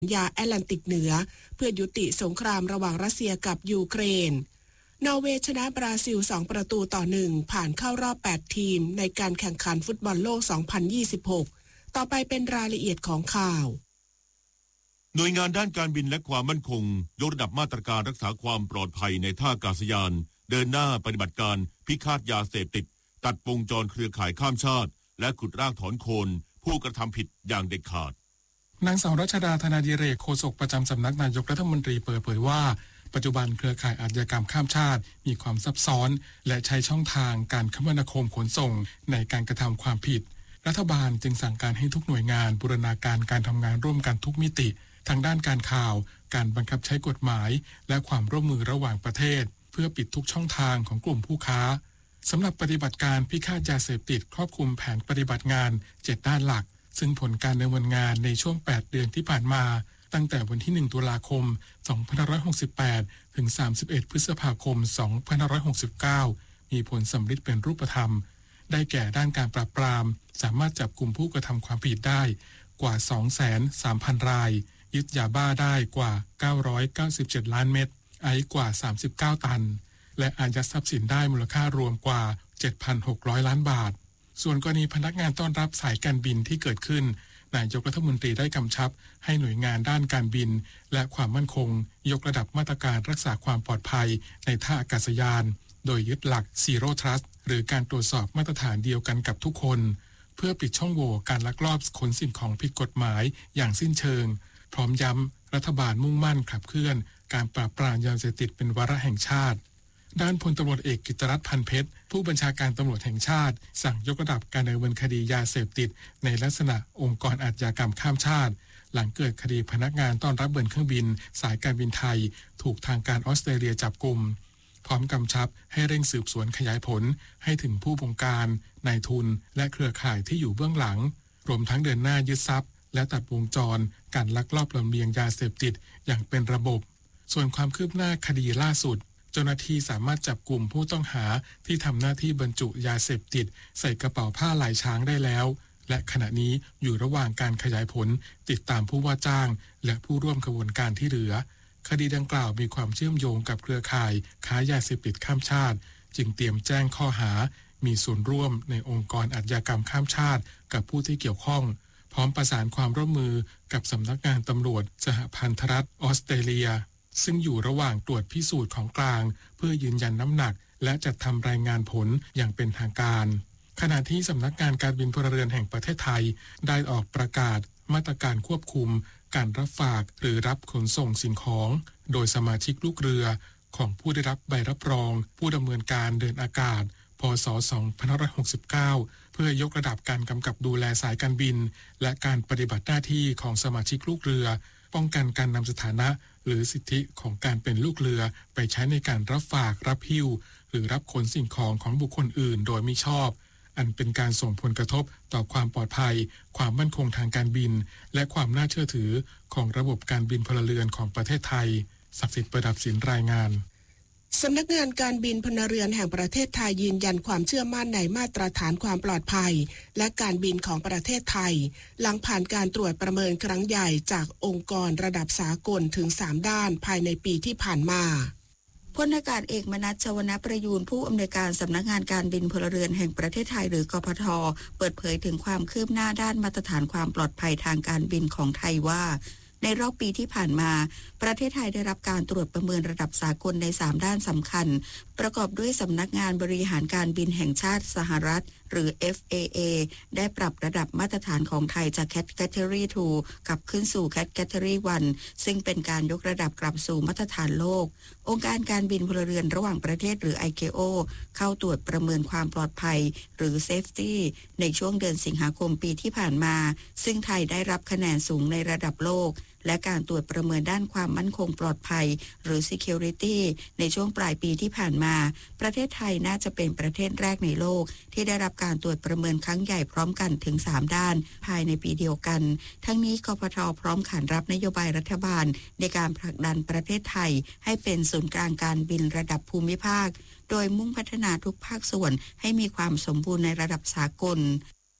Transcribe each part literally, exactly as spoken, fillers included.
ยาแอตแลนติกเหนือเพื่อยุติสงครามระหว่างรัสเซียกับยูเครนนอร์เวย์ชนะบราซิลสองประตูต่อหนึ่งผ่านเข้ารอบแปดทีมในการแข่งขันฟุตบอลโลกสองพันยี่สิบหกต่อไปเป็นรายละเอียดของข่าวหน่วยงานด้านการบินและความมั่นคงยกระดับมาตรการรักษาความปลอดภัยในท่าอากาศยานเดินหน้าปฏิบัติการพิฆาตยาเสพติดตัดวงจรเครือข่ายข้ามชาติและขุดรากถอนโคนผู้กระทำผิดอย่างเด็ดขาดนางสาวรัชดาธนาดิเรกโฆษกประจำสำนักนายกรัฐมนตรีเปิดเผยว่าปัจจุบันเครือข่ายอาชญากรรมข้ามชาติมีความซับซ้อนและใช้ช่องทางการคมนาคมขนส่งในการกระทำความผิดรัฐบาลจึงสั่งการให้ทุกหน่วยงานบูรณาการการทำงานร่วมกันทุกมิติทางด้านการข่าวการบังคับใช้กฎหมายและความร่วมมือระหว่างประเทศเพื่อปิดทุกช่องทางของกลุ่มผู้ค้าสำหรับปฏิบัติการพิฆาตยาเสพติดครอบคลุมแผนปฏิบัติงานเจ็ดด้านหลักซึ่งผลการดำเนินงานในช่วงแปดเดือนที่ผ่านมาตั้งแต่วันที่หนึ่งตุลาคมสองพันห้าร้อยหกสิบแปดถึงสามสิบเอ็ดพฤษภาคมสองพันห้าร้อยหกสิบเก้ามีผลสำฤทธิ์เป็นรูปธรรมได้แก่ด้านการปราบปรามสามารถจับกลุ่มผู้กระทำความผิดได้กว่า สองแสนสามพัน รายยึดยาบ้าได้กว่าเก้าร้อยเก้าสิบเจ็ดล้านเม็ดไอซ์กว่าสามสิบเก้าตันและอายัดทรัพย์สินได้มูลค่ารวมกว่า เจ็ดพันหกร้อย ล้านบาทส่วนกรณีพนักงานต้อนรับสายการบินที่เกิดขึ้นนายกรัฐมนตรีได้กำชับให้หน่วยงานด้านการบินและความมั่นคงยกระดับมาตรการรักษาความปลอดภัยในท่าอากาศยานโดยยึดหลัก Zero Trust หรือการตรวจสอบมาตรฐานเดียวกันกับทุกคนเพื่อปิดช่องโหว่การลักลอบขนสิ่งของผิดกฎหมายอย่างสิ้นเชิงพร้อมย้ำรัฐบาลมุ่งมั่นขับเคลื่อนการปราบปรามยาเสพติดเป็นวาระแห่งชาติด้านพลตำรวจเอกกิตติรัตน์พันเพชรผู้บัญชาการตำรวจแห่งชาติสั่งยกระดับการดำเนินคดียาเสพติดในลักษณะองค์กรอาชญากรรมข้ามชาติหลังเกิดคดีพนักงานต้อนรับบนเครื่องบินสายการบินไทยถูกทางการออสเตรเลียจับกุมพร้อมกำชับให้เร่งสืบสวนขยายผลให้ถึงผู้บงการนายทุนและเครือข่ายที่อยู่เบื้องหลังรวมทั้งเดินหน้ายึดทรัพย์และตัดวงจรการลักลอบลำเลียงยาเสพติดอย่างเป็นระบบส่วนความคืบหน้าคดีล่าสุดเจ้าหน้าที่สามารถจับกลุ่มผู้ต้องหาที่ทำหน้าที่บรรจุยาเสพติดใส่กระเป๋าผ้าลายช้างได้แล้วและขณะนี้อยู่ระหว่างการขยายผลติดตามผู้ว่าจ้างและผู้ร่วมขบวนการที่เหลือคดีดังกล่าวมีความเชื่อมโยงกับเครือข่ายค้ายาเสพติดข้ามชาติจึงเตรียมแจ้งข้อหามีส่วนร่วมในองค์กรอาชญากรรมข้ามชาติกับผู้ที่เกี่ยวข้องพร้อมประสานความร่วมมือกับสำนักงานตำรวจสหพันธรัฐออสเตรเลียซึ่งอยู่ระหว่างตรวจพิสูจน์ของกลางเพื่อยืนยันน้ำหนักและจัดทำรายงานผลอย่างเป็นทางการขณะที่สำนักงานการบินพลเรือนแห่งประเทศไทยได้ออกประกาศมาตรการควบคุมการรับฝากหรือรับขนส่งสิ่งของโดยสมาชิกลูกเรือของผู้ได้รับใบรับรองผู้ดำเนินการเดินอากาศพ.ศ. สองพันห้าร้อยหกสิบเก้าเพื่อยกระดับการกำกับดูแลสายการบินและการปฏิบัติหน้าที่ของสมาชิกลูกเรือป้องกันการนำสถานะหรือสิทธิของการเป็นลูกเรือไปใช้ในการรับฝากรับหิ้วหรือรับขนสิ่งของของบุคคลอื่นโดยมิชอบอันเป็นการส่งผลกระทบต่อความปลอดภัยความมั่นคงทางการบินและความน่าเชื่อถือของระบบการบินพลเรือนของประเทศไทยศักดิ์สิทธิ์ประดับศิลป์รายงานสำนักงานการบินพลเรือนแห่งประเทศไทยยืนยันความเชื่อมั่นในมาตรฐานความปลอดภัยและการบินของประเทศไทยหลังผ่านการตรวจประเมินครั้งใหญ่จากองค์กรระดับสากลถึงสามด้านภายในปีที่ผ่านมาพลอากาศเอกมนัส ชวนะประยูรผู้อำนวยการสำนักงานการบินพลเรือนแห่งประเทศไทยหรือกพท.เปิดเผยถึงความคืบหน้าด้านมาตรฐานความปลอดภัยทางการบินของไทยว่าในรอบปีที่ผ่านมาประเทศไทยได้รับการตรวจประเมินระดับสากลในสามด้านสำคัญประกอบด้วยสำนักงานบริหารการบินแห่งชาติสหรัฐหรือ เอฟ เอ เอ ได้ปรับระดับมาตรฐานของไทยจาก Category ทู กลับขึ้นสู่ Category วัน ซึ่งเป็นการยกระดับกลับสู่มาตรฐานโลกองค์การการบินพลเรือนระหว่างประเทศหรือ ไอ เค โอ เข้าตรวจประเมินความปลอดภัยหรือ Safety ในช่วงเดือนสิงหาคมปีที่ผ่านมาซึ่งไทยได้รับคะแนนสูงในระดับโลกและการตรวจประเมินด้านความมั่นคงปลอดภัยหรือ Security ในช่วงปลายปีที่ผ่านมาประเทศไทยน่าจะเป็นประเทศแรกในโลกที่ได้รับการตรวจประเมินครั้งใหญ่พร้อมกันถึงสามด้านภายในปีเดียวกันทั้งนี้กพท.พร้อมขานรับนโยบายรัฐบาลในการผลักดันประเทศไทยให้เป็นศูนย์กลางการบินระดับภูมิภาคโดยมุ่งพัฒนาทุกภาคส่วนให้มีความสมบูรณ์ในระดับสากล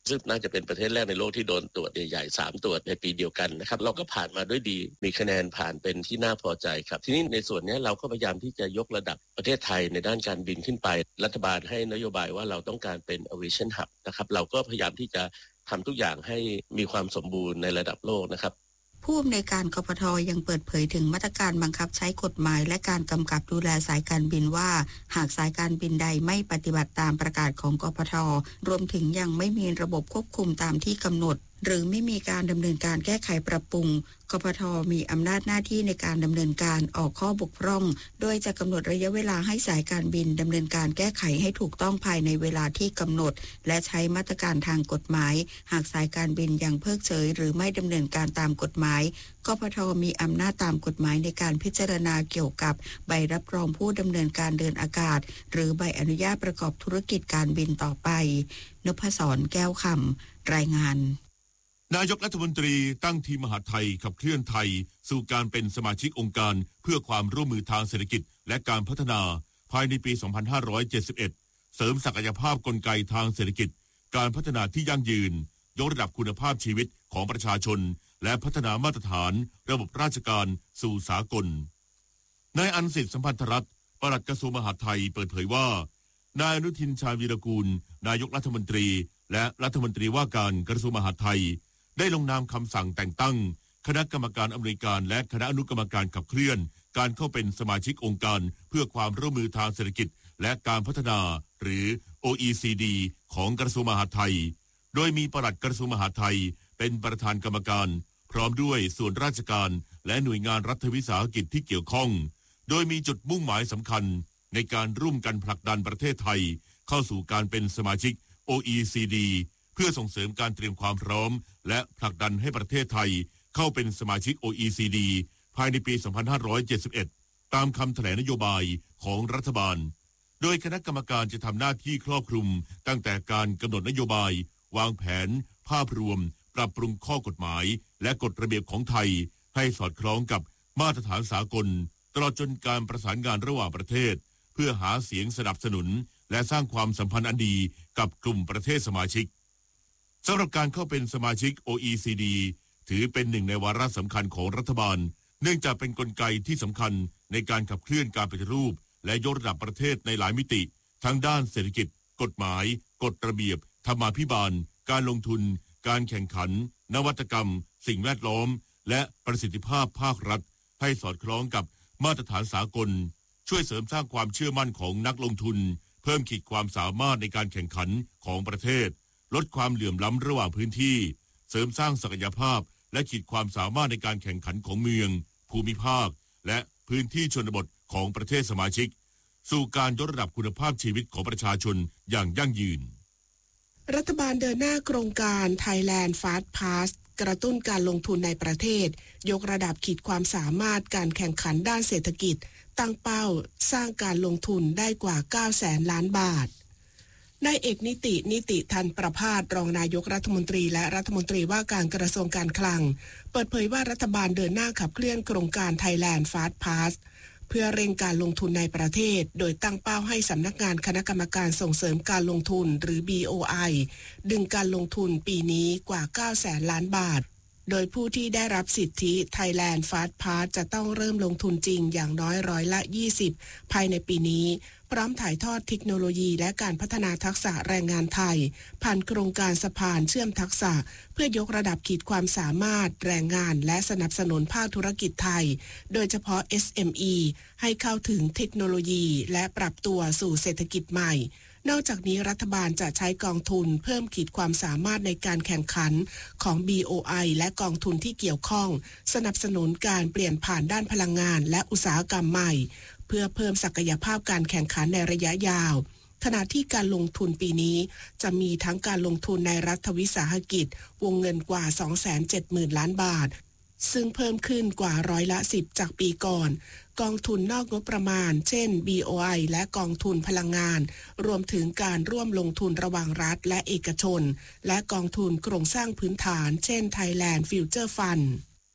ซึ่งน่าจะเป็นประเทศแรกในโลกที่โดนตรวจใหญ่ๆสามตรวจในปีเดียวกันนะครับเราก็ผ่านมาด้วยดีมีคะแนนผ่านเป็นที่น่าพอใจครับทีนี้ในส่วนนี้เราก็พยายามที่จะยกระดับประเทศไทยในด้านการบินขึ้นไปรัฐบาลให้นโยบายว่าเราต้องการเป็น Aviation Hub นะครับเราก็พยายามที่จะทำทุกอย่างให้มีความสมบูรณ์ในระดับโลกนะครับผู้อำนวยการกพท.ยังเปิดเผยถึงมาตรการบังคับใช้กฎหมายและการกำกับดูแลสายการบินว่าหากสายการบินใดไม่ปฏิบัติตามประกาศของกพท.รวมถึงยังไม่มีระบบควบคุมตามที่กำหนดหรือไม่มีการดำเนินการแก้ไขปรับปรุงกพท.มีอำนาจหน้าที่ในการดำเนินการออกข้อบกพร่องโดยจะกำหนดระยะเวลาให้สายการบินดำเนินการแก้ไขให้ถูกต้องภายในเวลาที่กำหนดและใช้มาตรการทางกฎหมายหากสายการบินยังเพิกเฉยหรือไม่ดำเนินการตามกฎหมายกพท.มีอำนาจตามกฎหมายในการพิจารณาเกี่ยวกับใบรับรองผู้ดำเนินการเดินอากาศหรือใบอนุญาตประกอบธุรกิจการบินต่อไปนพศรแก้วคำรายงานนายกรัฐมนตรีตั้งทีมมหาดไทยขับเคลื่อนไทยสู่การเป็นสมาชิกองค์การเพื่อความร่วมมือทางเศรษฐกิจและการพัฒนาภายในปี สองพันห้าร้อยเจ็ดสิบเอ็ด เสริมศักยภาพกลไกทางเศรษฐกิจการพัฒนาที่ยั่งยืนยกระดับคุณภาพชีวิตของประชาชนและพัฒนามาตรฐานระบบราชการสู่สากลนายอันสิทธิ์สัมพันธรัตน์ปลัดกระทรวงมหาดไทยเปิดเผยว่านายอนุทินชาญวีรกูลนายกรัฐมนตรีและรัฐมนตรีว่าการกระทรวงมหาดไทยได้ลงนามคำสั่งแต่งตั้งคณะกรรมการอำนวยการและคณะอนุกรรมการขับเคลื่อนการเข้าเป็นสมาชิกองค์การเพื่อความร่วมมือทางเศรษฐกิจและการพัฒนาหรือ โอ อี ซี ดี ของกระทรวงมหาดไทยโดยมีปลัดกระทรวงมหาดไทยเป็นประธานกรรมการพร้อมด้วยส่วนราชการและหน่วยงานรัฐวิสาหกิจที่เกี่ยวข้องโดยมีจุดมุ่งหมายสำคัญในการร่วมกันผลักดันประเทศไทยเข้าสู่การเป็นสมาชิก โอ อี ซี ดี เพื่อส่งเสริมการเตรียมความพร้อมและผลักดันให้ประเทศไทยเข้าเป็นสมาชิก โอ อี ซี ดี ภายในปี สองพันห้าร้อยเจ็ดสิบเอ็ด ตามคำแถลงนโยบายของรัฐบาลโดยคณะกรรมการจะทำหน้าที่ครอบคลุมตั้งแต่การกำหนดนโยบายวางแผนภาพรวมปรับปรุงข้อกฎหมายและกฎระเบียบของไทยให้สอดคล้องกับมาตรฐานสากลตลอดจนการประสานงานระหว่างประเทศเพื่อหาเสียงสนับสนุนและสร้างความสัมพันธ์อันดีกับกลุ่มประเทศสมาชิกสำหรับการเข้าเป็นสมาชิก โอ อี ซี ดี ถือเป็นหนึ่งในวาระสำคัญของรัฐบาลเนื่องจากเป็นกลไกที่สำคัญในการขับเคลื่อนการปฏิรูปและยกระดับประเทศในหลายมิติทั้งด้านเศรษฐกิจกฎหมายกฎระเบียบธรรมาภิบาลการลงทุนการแข่งขันนวัตกรรมสิ่งแวดล้อมและประสิทธิภาพภาครัฐให้สอดคล้องกับมาตรฐานสากลช่วยเสริมสร้างความเชื่อมั่นของนักลงทุนเพิ่มขีดความสามารถในการแข่งขันของประเทศลดความเหลื่อมล้ำระหว่างพื้นที่เสริมสร้างศักยภาพและขีดความสามารถในการแข่งขันของเมืองภูมิภาคและพื้นที่ชนบทของประเทศสมาชิกสู่การยกระดับคุณภาพชีวิตของประชาชนอย่างยั่งยืนรัฐบาลเดินหน้าโครงการ Thailand Fast Pass กระตุ้นการลงทุนในประเทศยกระดับขีดความสามารถการแข่งขันด้านเศรษฐกิจตั้งเป้าสร้างการลงทุนได้กว่าเก้าแสนล้านบาทนายเอกนิตินิติธันประภาสรองนายกรัฐมนตรีและรัฐมนตรีว่าการกระทรวงการคลังเปิดเผยว่ารัฐบาลเดินหน้าขับเคลื่อนโครงการ Thailand Fast Pass เพื่อเร่งการลงทุนในประเทศโดยตั้งเป้าให้สำนักงานคณะกรรมการส่งเสริมการลงทุนหรือ บี โอ ไอ ดึงการลงทุนปีนี้กว่าเก้าแสนล้านบาทโดยผู้ที่ได้รับสิทธิ Thailand Fast Pass จะต้องเริ่มลงทุนจริงอย่างน้อยร้อยละยี่สิบภายในปีนี้พร้อมถ่ายทอดเทคโนโลยีและการพัฒนาทักษะแรงงานไทยผ่านโครงการสะพานเชื่อมทักษะเพื่อยกระดับขีดความสามารถแรงงานและสนับสนุนภาคธุรกิจไทยโดยเฉพาะ เอส เอ็ม อี ให้เข้าถึงเทคโนโลยีและปรับตัวสู่เศรษฐกิจใหม่นอกจากนี้รัฐบาลจะใช้กองทุนเพิ่มขีดความสามารถในการแข่งขันของ บี โอ ไอ และกองทุนที่เกี่ยวข้องสนับสนุนการเปลี่ยนผ่านด้านพลังงานและอุตสาหกรรมใหม่เพื่อเพิ่มศักยภาพการแข่งขันในระยะยาวขณะที่การลงทุนปีนี้จะมีทั้งการลงทุนในรัฐวิสาหกิจวงเงินกว่า สองแสนเจ็ดหมื่นล้านบาทซึ่งเพิ่มขึ้นกว่าร้อยละสิบจากปีก่อนกองทุนนอกงบประมาณเช่น บี โอ ไอ และกองทุนพลังงานรวมถึงการร่วมลงทุนระหว่างรัฐและเอกชนและกองทุนโครงสร้างพื้นฐานเช่น Thailand Future Fund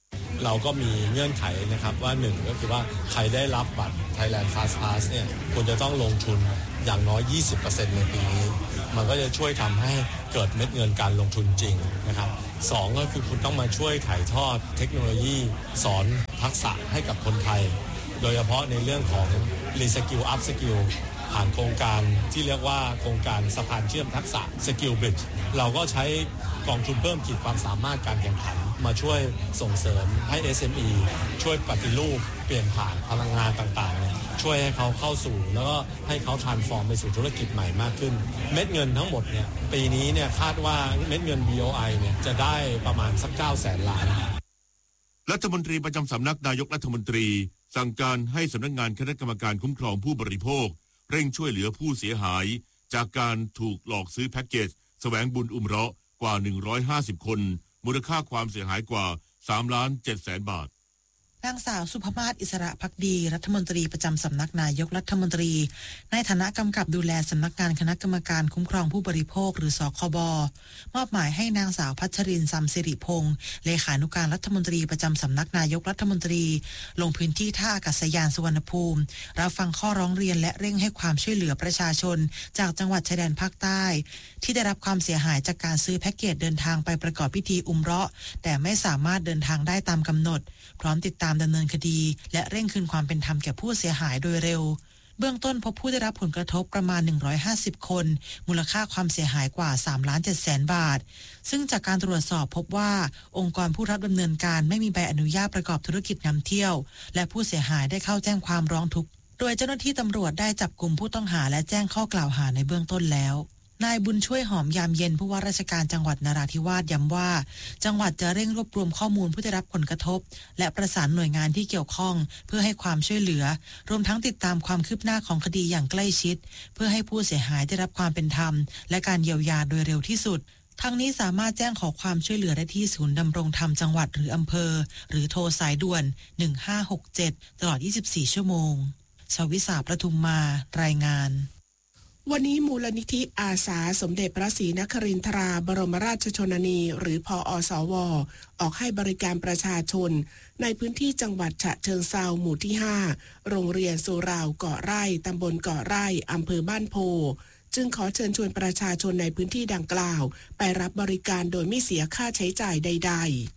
เราก็มีเงื่อนไขนะครับว่าหนึ่งก็คือว่าใครได้รับบัตร Thailand Fast Pass เนี่ยควรจะต้องลงทุนอย่างน้อย ยี่สิบเปอร์เซ็นต์ ในปีนี้มันก็จะช่วยทำให้เกิดเม็ดเงินการลงทุนจริงนะครับสองก็คือคุณต้องมาช่วยถ่ายทอดเทคโนโลยีสอนทักษะให้กับคนไทยโดยเฉพาะในเรื่องของ Reskill Up Skill ผ่านโครงการที่เรียกว่าโครงการสะพานเชื่อมทักษะ Skill Bridge เราก็ใช้กองทุนเพิ่มขีดความสามารถการแข่งขันมาช่วยส่งเสริมให้ เอส เอ็ม อี ช่วยปฏิรูปเปลี่ยนผ่านพลังงานต่างๆช่วยให้เขาเข้าสู่แล้วก็ให้เขา transform ไปสู่ธุรกิจใหม่มากขึ้นเม็ดเงินทั้งหมดเนี่ยปีนี้เนี่ยคาดว่าเม็ดเงิน บี โอ ไอ เนี่ยจะได้ประมาณสักเก้าแสนล้านรัฐมนตรีประจำสำนักนายกรัฐมนตรีสั่งการให้สำนักงานคณะกรรมการคุ้มครองผู้บริโภคเร่งช่วยเหลือผู้เสียหายจากการถูกหลอกซื้อแพ็กเกจแสวงบุญอุมเราะห์กว่าหนึ่งร้อยห้าสิบคนมูลค่าความเสียหายกว่าสามล้านเจ็ดแสนบาทนางสาวสุภมาศอิสระภักดีรัฐมนตรีประจำสำนักนายกรัฐมนตรีในฐานะกำกับดูแลสำนักงานคณะกรรมการคุ้มครองผู้บริโภคหรือสคบมอบหมายให้นางสาวพัชรินทร์ ซัมสิริพงศ์เลขานุการรัฐมนตรีประจำสำนักนายกรัฐมนตรีลงพื้นที่ท่าอากาศยานสุวรรณภูมิรับฟังข้อร้องเรียนและเร่งให้ความช่วยเหลือประชาชนจากจังหวัดชายแดนภาคใต้ที่ได้รับความเสียหายจากการซื้อแพ็กเกจเดินทางไปประกอบพิธีอุมเราะห์แต่ไม่สามารถเดินทางได้ตามกำหนดพร้อมติดตามดำเนินคดีและเร่งคืนความเป็นธรรมแก่ผู้เสียหายโดยเร็วเบื้องต้นพบผู้ได้รับผลกระทบประมาณหนึ่งร้อยห้าสิบคนมูลค่าความเสียหายกว่าสามล้านเจ็ดแสนบาทซึ่งจากการตรวจสอบพบว่าองค์กรผู้รับดำเนินการไม่มีใบอนุญาตประกอบธุรกิจนำเที่ยวและผู้เสียหายได้เข้าแจ้งความร้องทุกข์โดยเจ้าหน้าที่ตำรวจได้จับกลุ่มผู้ต้องหาและแจ้งข้อกล่าวหาในเบื้องต้นแล้วนายบุญช่วยหอมยามเย็นผู้ว่าราชการจังหวัดนราธิวาสย้ำว่าจังหวัดจะเร่งรวบรวมข้อมูลผู้ได้รับผลกระทบและประสานหน่วยงานที่เกี่ยวข้องเพื่อให้ความช่วยเหลือรวมทั้งติดตามความคืบหน้าของคดีอย่างใกล้ชิดเพื่อให้ผู้เสียหายได้รับความเป็นธรรมและการเยียวยาโดยเร็วที่สุดทั้งนี้สามารถแจ้งขอความช่วยเหลือได้ที่ศูนย์ดำรงธรรมจังหวัดหรืออำเภอหรือโทรสายด่วนหนึ่งห้าหกเจ็ดตลอดยี่สิบสี่ชั่วโมงชวิสาประทุมมารายงานวันนี้มูลนิธิอาสาสมเด็จพระศรีนครินทราบรมราชชนนีหรือพอสวออกให้บริการประชาชนในพื้นที่จังหวัดฉะเชิงเทราหมู่ที่ห้าโรงเรียนสุราวเกาะไร่ตำบลเกาะไร่อำเภอบ้านโพจึงขอเชิญชวนประชาชนในพื้นที่ดังกล่าวไปรับบริการโดยไม่เสียค่าใช้จ่ายใด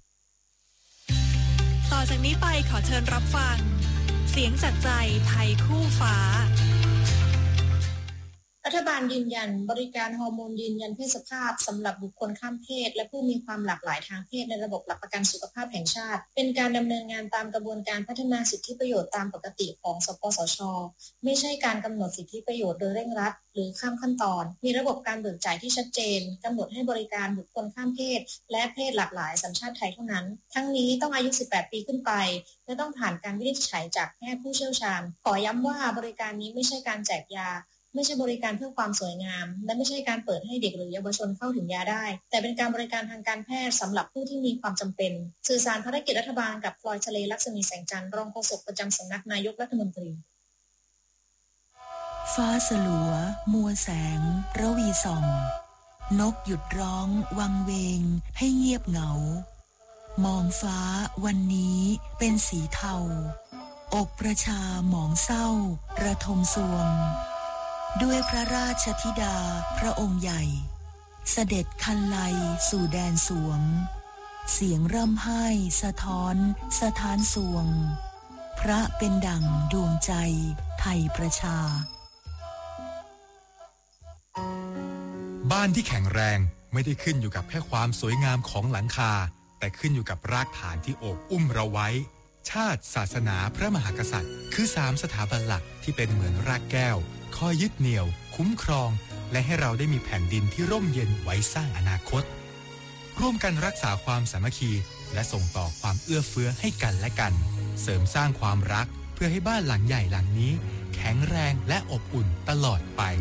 ๆต่อจากนี้ไปขอเชิญรับฟังเสียงจากใจไทยคู่ฟ้ารัฐบาลยืนยันบริการฮอร์โมนยืนยันเพศสภาพสำหรับบุคคลข้ามเพศและผู้มีความหลากหลายทางเพศในระบบหลักประกันสุขภาพแห่งชาติเป็นการดำเนินงานตามกระบวนการพัฒนาสิทธิประโยชน์ตามปกติของสปสช.ไม่ใช่การกำหนดสิทธิประโยชน์โดยเร่งรัดหรือข้ามขั้นตอนมีระบบการเบิกจ่ายที่ชัดเจนกำหนดให้บริการบุคคลข้ามเพศและเพศหลากหลายสัญชาติไทยเท่านั้นทั้งนี้ต้องอายุสิบแปดปีขึ้นไปและต้องผ่านการวินิจฉัยจากแพทย์ผู้เชี่ยวชาญขอย้ำว่าบริการนี้ไม่ใช่การแจกยาไม่ใช่บริการเพื่อความสวยงามและไม่ใช่การเปิดให้เด็กหรือเยาวชนเข้าถึงยาได้แต่เป็นการบริการทางการแพทย์สำหรับผู้ที่มีความจำเป็นสื่อสารภารกิจรัฐบาลกับพลอยทะเลลักษมีแสงจันทร์รองโฆษกประจำสำนักนายกรัฐมนตรีฟ้าสลัวมัวแสงระวีส่องนกหยุดร้องวังเวงให้เงียบเหงามองฟ้าวันนี้เป็นสีเทาอกประชาหมองเศร้าระทมสวงด้วยพระราชธิดาพระองค์ใหญ่เสด็จคันไลสู่แดนสวงเสียงร่ำไห้สะท้อนสะท้านสวงพระเป็นดั่งดวงใจไทยประชาบ้านที่แข็งแรงไม่ได้ขึ้นอยู่กับแค่ความสวยงามของหลังคาแต่ขึ้นอยู่กับรากฐานที่โอบอุ้มเราไว้ชาติศาสนาพระมหากษัตริย์คือสามสถาบันหลักที่เป็นเหมือนรากแก้วคอยยึดเหนี่ยวคุ้มครองและให้เราได้มีแผ่นดินที่ร่มเย็นไว้สร้างอนาคตร่วมกันรักษาความสามัคคีและส่งต่อความเอื้อเฟื้อให้กันและกันเสริมสร้างความรักเพื่อให้บ้านหลังใหญ่หลังนี้แข็งแรงและอบอุ่นตลอดไป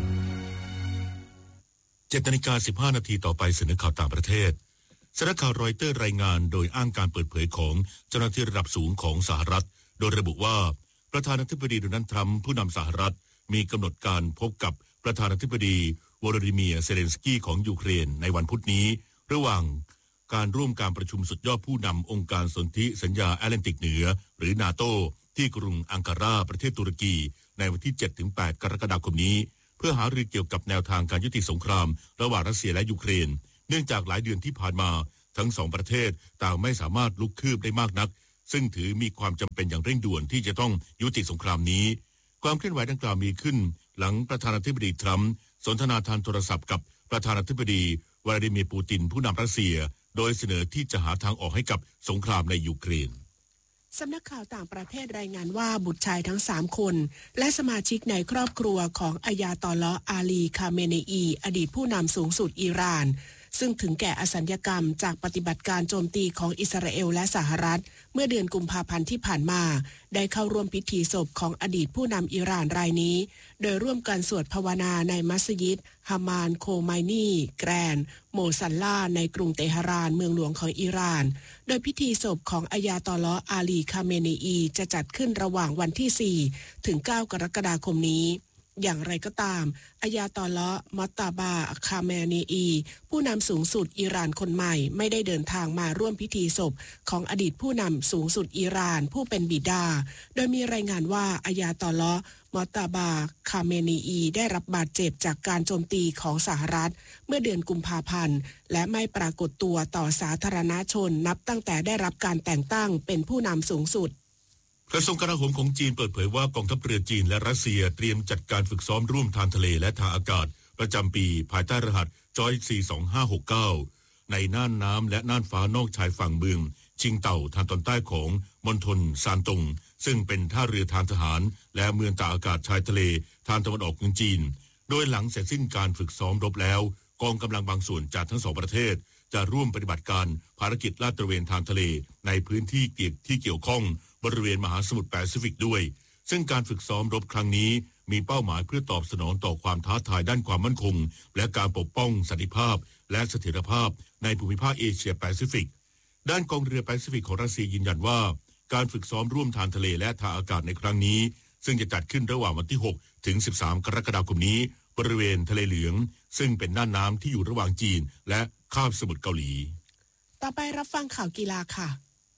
เจ็ดนาฬิกาสิบห้านาทีต่อไปสื่อข่าวต่างประเทศสำนักข่าวรอยเตอร์รายงานโดยอ้างการเปิดเผยของเจ้าหน้าที่ระดับสูงของสหรัฐโดยระบุว่าประธานาธิบดีโดนัลด์ทรัมป์ผู้นำสหรัฐมีกำหนดการพบกับประธานาธิบดีวลาดิเมียร์เซเลนสกี้ของยูเครนในวันพุธนี้ระหว่างการร่วมการประชุมสุดยอดผู้นำองค์การสนธิสัญญาแอตแลนติกเหนือหรือนาโตที่กรุงอังการาประเทศตุรกีในวันที่ เจ็ดถึงแปด กรกฎาคมนี้เพื่อหารือเกี่ยวกับแนวทางการยุติสงครามระหว่างรัสเซียและยูเครนเนื่องจากหลายเดือนที่ผ่านมาทั้งสองประเทศต่างไม่สามารถลุกคืบได้มากนักซึ่งถือมีความจำเป็นอย่างเร่งด่วนที่จะต้องยุติสงครามนี้ความเคลื่อนไหวดังกล่าวมีขึ้นหลังประธานาธิบดีทรัมป์สนทนาทางโทรศัพท์กับประธานาธิบดีวลาดิเมียร์ปูตินผู้นำรัสเซียโดยเสนอที่จะหาทางออกให้กับสงครามในยูเครนสำนักข่าวต่างประเทศรายงานว่าบุตรชายทั้งสามคนและสมาชิกในครอบครัวของอายาตอลลอฮ์อาลีคาเมเนอีอดีตผู้นำสูงสุดอิหร่านซึ่งถึงแก่อสัญญกรรมจากปฏิบัติการโจมตีของอิสราเอลและสหรัฐเมื่อเดือนกุมภาพันธ์ที่ผ่านมาได้เข้าร่วมพิธีศพของอดีตผู้นำอิหร่านรายนี้โดยร่วมกันสวดภาวนาในมัสยิดฮามานโคไมนีแกรนโมซัลลาในกรุงเตหะรานเมืองหลวงของอิหร่านโดยพิธีศพของอายาตอลลอฮ์อาลีคาเมเนอีจะจัดขึ้นระหว่างวันที่ สี่ถึงเก้ากรกฎาคมนี้อย่างไรก็ตามอายาตอลลอฮ์มอตตาบาคาเมเนอีผู้นำสูงสุดอิหร่านคนใหม่ไม่ได้เดินทางมาร่วมพิธีศพของอดีตผู้นำสูงสุดอิหร่านผู้เป็นบิดาโดยมีรายงานว่าอายาตอลลอฮ์มอตตาบาคาเมเนอีได้รับบาดเจ็บจากการโจมตีของสหรัฐเมื่อเดือนกุมภาพันธ์และไม่ปรากฏตัวต่อสาธารณชนนับตั้งแต่ได้รับการแต่งตั้งเป็นผู้นำสูงสุดกระทรวงกลาโหมของจีนเปิดเผยว่ากองทัพเรือจีนและรัสเซียเตรียมจัดการฝึกซ้อมร่วมทางทะเลและทางอากาศประจำปีภายใต้รหัสจอย สี่ สอง ห้า หก เก้า ในน่านน้ำและน่านฟ้านอกชายฝั่งเมืองชิงเต่าทางตอนใต้ของมณฑลซานตงซึ่งเป็นท่าเรือทางทหารและเมืองตากอากาศชายทะเลทางตะวันออกของจีนโดยหลังเสร็จสิ้นการฝึกซ้อมรบแล้วกองกำลังบางส่วนจากทั้งสองประเทศจะร่วมปฏิบัติการภารกิจลาดตระเวนทางทะเลในพื้นที่เกี่ยวที่เกี่ยวข้องบริเวณมหาสมุทรแปซิฟิกด้วยซึ่งการฝึกซ้อมรบครั้งนี้มีเป้าหมายเพื่อตอบสนองต่อความท้าทายด้านความมั่นคงและการปกป้องสันติภาพและเสถียรภาพในภูมิภาคเอเชียแปซิฟิกด้านกองเรือแปซิฟิกของรัสเซียยืนยันว่าการฝึกซ้อมร่วมทางทะเลและทางอากาศในครั้งนี้ซึ่งจะจัดขึ้นระหว่างวันที่ หกถึงสิบสาม กรกฎาคมนี้บริเวณทะเลเหลืองซึ่งเป็นน่านน้ำที่อยู่ระหว่างจีนและคาบสมุทรเกาหลีต่อไปรับฟังข่าวกีฬาค่ะ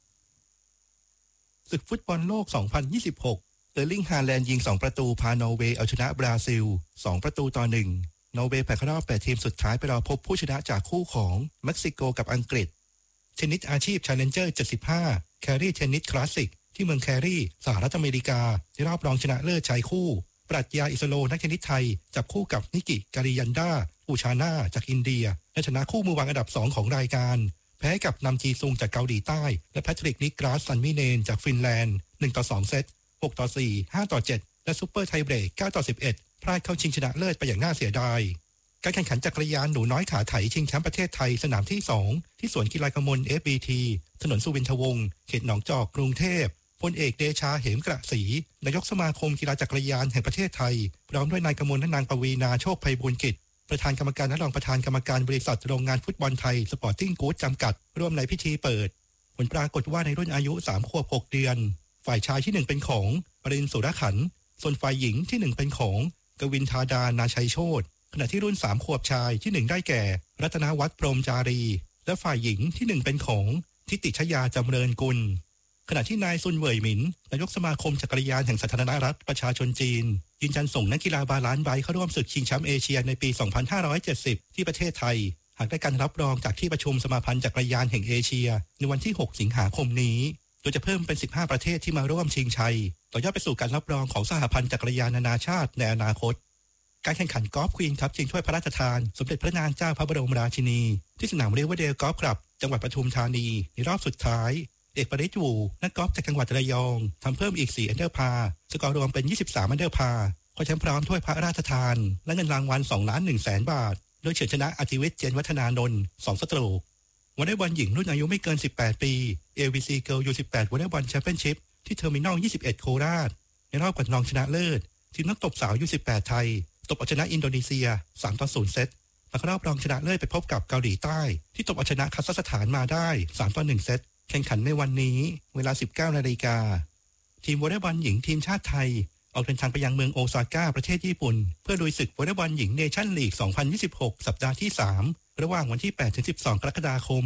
ศึกฟุตบอลโลก สองพันยี่สิบหก เออร์ลิง ฮาแลนด์ยิง สอง ประตูพานอร์เวย์เอาชนะบราซิล สอง ประตูต่อ หนึ่ง นอร์เวย์ผ่านเข้ารอบแปดทีมสุดท้ายไปรอพบผู้ชนะจากคู่ของเม็กซิโกกับอังกฤษเทนนิสอาชีพ Challenger เจ็ดสิบห้า แครี่เทนนิสคลาสสิกที่เมืองแครี่สหรัฐอเมริกาในรอบรองชนะเลิศชายคู่ปรัชญาอิสโลนักเทนนิสไทยจับคู่กับนิกิการิยันดาอูชาน่าจากอินเดียและชนะคู่มือวางอันดับสองของรายการแพ้กับนำจีซุงจากเกาหลีใต้และแพทริกนิกราสซันมิเนนจากฟินแลนด์หนึ่งต่อสองเซตหกต่อสี่ ห้าต่อเจ็ดและซุปเปอร์ไทเบรกเก้าต่อสิบเอ็ดพลาดเข้าชิงชนะเลิศไปอย่างน่าเสียดายการแข่งขันจักรยานหนูน้อยขาไถชิงแชมป์ประเทศไทยสนามที่สองที่สวนกีฬากมล เอฟ บี ที ถนนสุวินทวงศ์เขตหนองจอกกรุงเทพพลเอกเดชาเหมกระศรีนายกสมาคมกีฬาจักรยานแห่งประเทศไทยพร้อมด้วยนายกมลและนางปวีณาโชคไพบูลย์กิจประธานกรรมการและรองประธานกรรมการบริษัทโรงงานฟุตบอลไทยสปอร์ติ้งกู๊ดจำกัดร่วมในพิธีเปิดผลปรากฏว่าในรุ่นอายุสามขวบหกเดือนฝ่ายชายที่หนึ่งเป็นของปรินทร์สุรขันธ์ส่วนฝ่ายหญิงที่หนึ่งเป็นของกวินธาดานาชัยโชติขณะที่รุ่นสามขวบชายที่หนึ่งได้แก่รัตนวัฒน์พรหมจารีและฝ่ายหญิงที่หนึ่งเป็นของทิติชยาจำเริญกุลขณะที่นายซุนเหวยหมินนายกสมาคมจักรยานแห่งสาธารณรัฐประชาชนจีนยืนยันส่งนักกีฬาบาลานซ์ไบค์เข้าร่วมศึกชิงแชมป์เอเชียในปี สองพันห้าร้อยเจ็ดสิบ ที่ประเทศไทยหากได้การรับรองจากที่ประชุมสมาพันธ์จักรยานแห่งเอเชียในวันที่หกสิงหาคมนี้โดยจะเพิ่มเป็นสิบห้าประเทศที่มาร่วมชิงชัยต่อยอดไปสู่การรับรองของสหพันธ์จักรยานนานาชาติในอนาคตการแข่งขันกอล์ฟควีนคัพชิงถ้วยพระราชทานสมเด็จพระนางเจ้าพระบรมราชินีที่สนามเรเวอร์เดลกอล์ฟคลับจังหวัดปทุมธานีในรอบสุดท้ายเอกปริศวูนักกอล์ฟจากจังหวัดระยองทำเพิ่มอีกสี่อันเดอร์พาร์สกอร์รวมเป็นยี่สิบสามอันเดอร์พาร์คว้าแชมป์พร้อมถ้วยพระราชทานและเงินรางวัลสองล้านหนึ่งแสนบาทโดยเฉือนชนะอธิวิทย์เจนวัฒนานนท์สองสโตรกวอลเลย์บอลหญิงรุ่นอายุไม่เกินสิบแปดปี เอ วี ซี Girl ยู สิบแปด วอลเลย์บอลแชมเปี้ยนชิพที่เทอร์มินอลยี่สิบเอ็ดโคราชในรอบก่อนรองชนะเลิศทีมนักตบสาว ยู สิบแปด ไทยตบเอาชนะอินโดนีเซียสามต่อศูนย์เซตและรอบรองชนะเลิศไปพบกับเกาหลีใต้ที่ตบเอาชนะคาซัคสถานมาได้สามต่อหนึ่งเซตแข่งขันในวันนี้เวลา สิบเก้านาฬิกาทีมวอลเลย์บอลหญิงทีมชาติไทยออกเดินทางไปยังเมืองโอซาก้าประเทศญี่ปุ่นเพื่อลุยศึกวอลเลย์บอลหญิงเนชั่นลีก สองพันยี่สิบหก สัปดาห์ที่สามระหว่างวันที่แปดถึงสิบสอง กรกฎาคมณ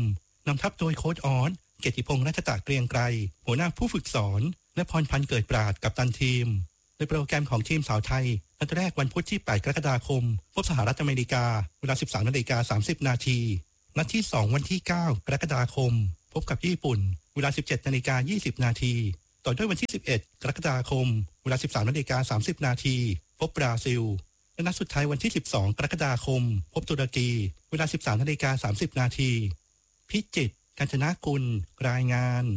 นำทัพโดยโค้ชออสเกียรติพงษ์รัชตะเกรียงไกรหัวหน้าผู้ฝึกสอนและพรพันธ์เกิดปราดกัปตันทีมในโปรแกรมของทีมสาวไทยนัดแรกวันพุธที่แปดกรกฎาคมพบสหรัฐอเมริกาเวลา สิบสามนาฬิกาสามสิบนาทีนัดที่สองวันที่เก้ากรกฎาคมพบกับญี่ปุ่นเวลา สิบเจ็ดนาฬิกายี่สิบนาทีต่อด้วยวันที่สิบเอ็ดกรกฎาคมเวลา สิบสามนาฬิกาสามสิบนาทีพบบราซิลและนัดสุดท้ายวันที่สิบสองกรกฎาคมพบตุรกีเวลา สิบสามนาฬิกาสามสิบนาทีพิจิตรกัญจนากุลรายงาน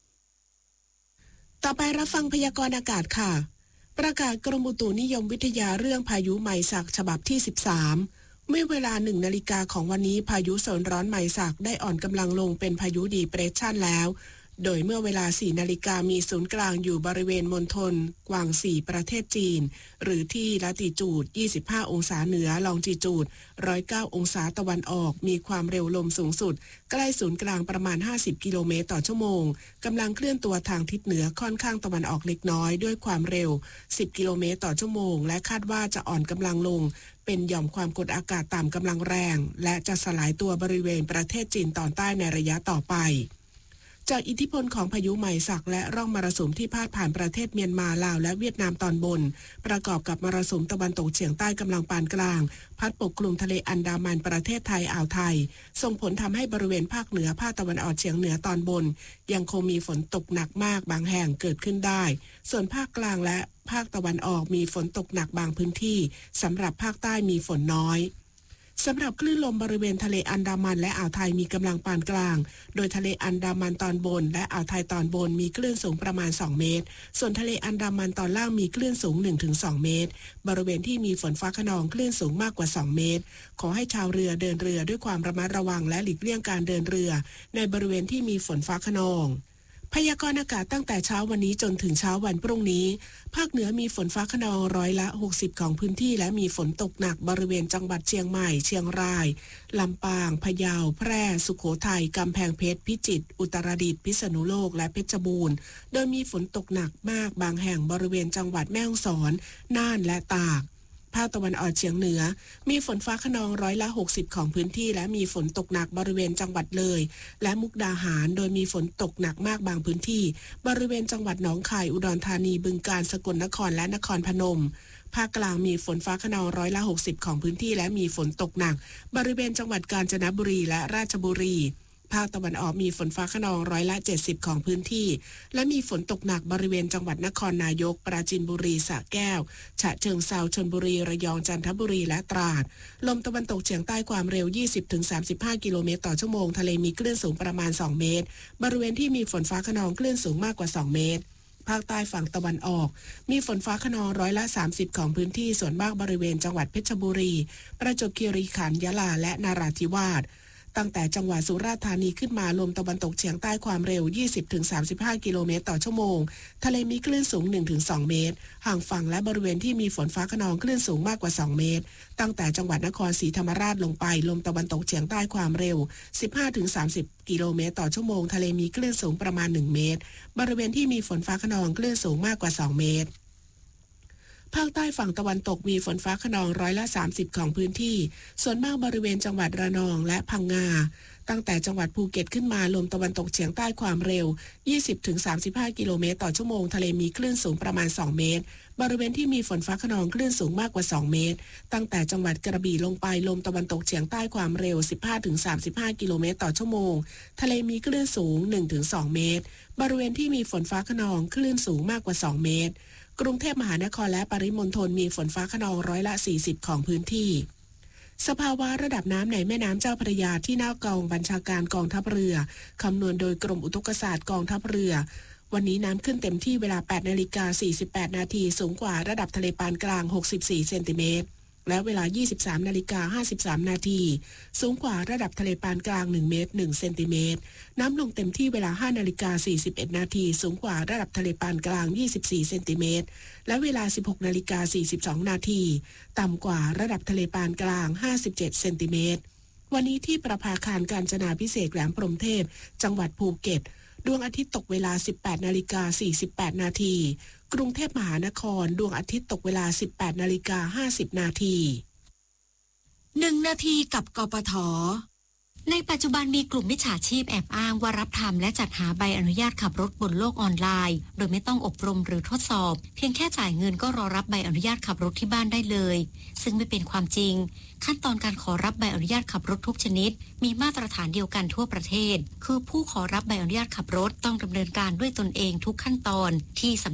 ต่อไปรับฟังพยากรณ์อากาศค่ะประกาศกรมอุตุนิยมวิทยาเรื่องพายุไมศักฉบับที่สิบสามเมื่อเวลาหนึ่งนาฬิกาของวันนี้พายุโซนร้อนไมศักได้อ่อนกำลังลงเป็นพายุดีเปรสชันแล้วโดยเมื่อเวลาสี่นาฬิกามีศูนย์กลางอยู่บริเวณมณฑลกวางซีประเทศจีนหรือที่ละติจูดยี่สิบห้าองศาเหนือลองจิจูดหนึ่งร้อยเก้าองศาตะวันออกมีความเร็วลมสูงสุดใกล้ศูนย์กลางประมาณห้าสิบกิโลเมตรต่อชั่วโมงกำลังเคลื่อนตัวทางทิศเหนือค่อนข้างตะวันออกเล็กน้อยด้วยความเร็วสิบกิโลเมตรต่อชั่วโมงและคาดว่าจะอ่อนกำลังลงเป็นหย่อมความกดอากาศต่ำกำลังแรงและจะสลายตัวบริเวณประเทศจีนตอนใต้ในระยะต่อไปจากอิทธิพลของพายุไมศักและร่องมรสุมที่พาดผ่านประเทศเมียนมาลาวและเวียดนามตอนบนประกอบกับมรสุมตะวันตกเฉียงใต้กำลังปานกลางพัดปกคลุมทะเลอันดามันประเทศไทยอ่าวไทยส่งผลทำให้บริเวณภาคเหนือภาคตะวันออกเฉียงเหนือตอนบนยังคงมีฝนตกหนักมากบางแห่งเกิดขึ้นได้ส่วนภาคกลางและภาคตะวันออกมีฝนตกหนักบางพื้นที่สำหรับภาคใต้มีฝนน้อยสำหรับคลื่นลมบริเวณทะเลอันดามันและอ่าวไทยมีกำลังปานกลางโดยทะเลอันดามันตอนบนและอ่าวไทยตอนบนมีคลื่นสูงประมาณสองเมตรส่วนทะเลอันดามันตอนล่างมีคลื่นสูง หนึ่งถึงสอง เมตรบริเวณที่มีฝนฟ้าคะนองคลื่นสูงมากกว่าสองเมตรขอให้ชาวเรือเดินเรือด้วยความระมัดระวังและหลีกเลี่ยงการเดินเรือในบริเวณที่มีฝนฟ้าคะนองพยากรณ์อากาศตั้งแต่เช้าวันนี้จนถึงเช้าวันพรุ่งนี้ภาคเหนือมีฝนฟ้าคะนองร้อยละหกสิบของพื้นที่และมีฝนตกหนักบริเวณจังหวัดเชียงใหม่เชียงรายลำปางพะเยาแพร่สุโขทัยกำแพงเพชรพิจิตรอุตรดิตถ์พิษณุโลกและเพชรบูรณ์โดยมีฝนตกหนักมากบางแห่งบริเวณจังหวัดแม่ฮ่องสอนน่านและตากภาคตะวันออกเฉียงเหนือมีฝนฟ้าคะนองร้อยละหกสิบของพื้นที่และมีฝนตกหนักบริเวณจังหวัดเลยและมุกดาหารโดยมีฝนตกหนักมากบางพื้นที่บริเวณจังหวัดหนองคายอุดรธานีบึงกาฬสกลนครและนครพนมภาคกลางมีฝนฟ้าคะนองร้อยละหกสิบของพื้นที่และมีฝนตกหนักบริเวณจังหวัดกาญจนบุรีและราชบุรีภาคตะวันออกมีฝนฟ้าคะนองร้อยละเจ็ดสิบของพื้นที่และมีฝนตกหนักบริเวณจังหวัดนครนายกปราจีนบุรีสระแก้วฉะเชิงเทราชลบุรีระยองจันทบุรีและตราดลมตะวันตกเฉียงใต้ความเร็ว ยี่สิบถึงสามสิบห้า กิโลเมตรต่อชั่วโมงทะเลมีคลื่นสูงประมาณสองเมตรบริเวณที่มีฝนฟ้าคะนองคลื่นสูงมากกว่าสองเมตรภาคใต้ฝั่งตะวันออกมีฝนฟ้าคะนองร้อยละสามสิบของพื้นที่ส่วนมากบริเวณจังหวัดเพชรบุรีประจวบคีรีขันธ์ยะลาและนราธิวาสตั้งแต่จังหวัดสุราษฎร์ธานีขึ้นมาลมตะวันตกเฉียงใต้ความเร็ว ยี่สิบถึงสามสิบห้า กิโลเมตรต่อชั่วโมงทะเลมีคลื่นสูง หนึ่งถึงสอง เมตรห่างฝั่งและบริเวณที่มีฝนฟ้าคะนองคลื่นสูงมากกว่าสองเมตรตั้งแต่จังหวัดนครศรีธรรมราชลงไปลมตะวันตกเฉียงใต้ความเร็ว สิบห้าถึงสามสิบ กิโลเมตรต่อชั่วโมงทะเลมีคลื่นสูงประมาณหนึ่งเมตรบริเวณที่มีฝนฟ้าคะนองคลื่นสูงมากกว่าสองเมตรภาคใต้ฝั่งตะวันตกมีฝนฟ้าคะนองร้อยละสามสิบของพื้นที่ส่วนมากบริเวณจังหวัดระนองและพังงาตั้งแต่จังหวัดภูเก็ตขึ้นมาลมตะวันตกเฉียงใต้ความเร็ว ยี่สิบถึงสามสิบห้า กิโลเมตรต่อชั่วโมงทะเลมีคลื่นสูงประมาณสองเมตรบริเวณที่มีฝนฟ้าคะนองคลื่นสูงมากกว่าสองเมตรตั้งแต่จังหวัดกระบี่ลงไปลมตะวันตกเฉียงใต้ความเร็ว สิบห้าถึงสามสิบห้า กิโลเมตรต่อชั่วโมงทะเลมีคลื่นสูง หนึ่งถึงสอง เมตรบริเวณที่มีฝนฟ้าคะนองคลื่นสูงมากกว่าสองเมตรกรุงเทพมหานครและปริมณฑลมีฝนฟ้าคะนองร้อยละสี่สิบของพื้นที่สภาวะระดับน้ำในแม่น้ำเจ้าพระยาที่หน้ากองบัญชาการกองทัพเรือคำนวณโดยกรมอุทกศาสตร์กองทัพเรือวันนี้น้ำขึ้นเต็มที่เวลา แปดนาฬิกาสี่สิบแปด นาทีสูงกว่าระดับทะเลปานกลางหกสิบสี่เซนติเมตรและเวลา ยี่สิบสามนาฬิกาห้าสิบสาม นาทีสูงกว่าระดับทะเลปานกลางหนึ่งเมตรหนึ่งเซนติเมตรน้ำลงเต็มที่เวลา ห้านาฬิกาสี่สิบเอ็ด นาทีสูงกว่าระดับทะเลปานกลางยี่สิบสี่เซนติเมตรและเวลา สิบหกนาฬิกาสี่สิบสอง นาทีต่ำกว่าระดับทะเลปานกลางห้าสิบเจ็ดเซนติเมตรวันนี้ที่ประภาคารกาญจนาภิเษกแหลมพรหมเทพจังหวัดภูเก็ตดวงอาทิตย์ตกเวลา สิบแปดนาฬิกาสี่สิบแปด นาทีกรุงเทพมหานครดวงอาทิตย์ตกเวลา สิบแปดนาฬิกาห้าสิบ นาทีหนึ่งนาทีกับกปทในปัจจุบันมีกลุ่มมิจฉาชีพแอบอ้างว่ารับทำและจัดหาใบอนุญาตขับรถบนโลกออนไลน์โดยไม่ต้องอบรมหรือทดสอบเพียงแค่จ่ายเงินก็รอรับใบอนุญาตขับรถที่บ้านได้เลยซึ่งไม่เป็นความจริงขั้นตอนการขอรับใบอนุญาตขับรถทุกชนิดมีมาตรฐานเดียวกันทั่วประเทศคือผู้ขอรับใบอนุญาตขับรถต้องดำเนินการด้วยตนเองทุกขั้นตอนที่